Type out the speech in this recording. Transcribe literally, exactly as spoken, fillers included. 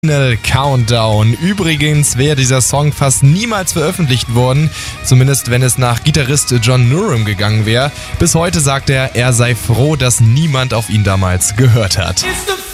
Final Countdown. Übrigens wäre dieser Song fast niemals veröffentlicht worden, zumindest wenn es nach Gitarrist John Norum gegangen wäre. Bis heute sagt er, er sei froh, dass niemand auf ihn damals gehört hat.